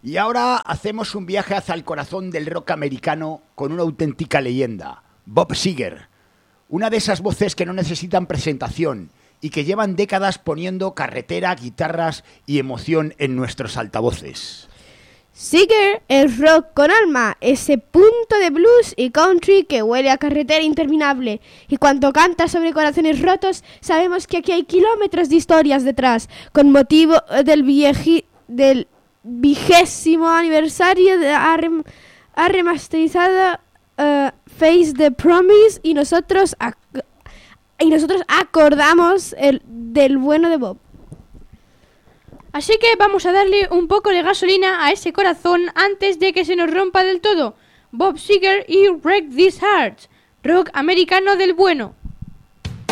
Y ahora hacemos un viaje hacia el corazón del rock americano con una auténtica leyenda, Bob Seger. Una de esas voces que no necesitan presentación y que llevan décadas poniendo carretera, guitarras y emoción en nuestros altavoces. Seger es rock con alma, ese punto de blues y country que huele a carretera interminable. Y cuando canta sobre corazones rotos, sabemos que aquí hay kilómetros de historias detrás, con motivo del 20º aniversario de ha remasterizado Face the Promise y nosotros acordamos del bueno de Bob. Así que vamos a darle un poco de gasolina a ese corazón antes de que se nos rompa del todo. Bob Seger y Wreck These Hearts, rock americano del bueno.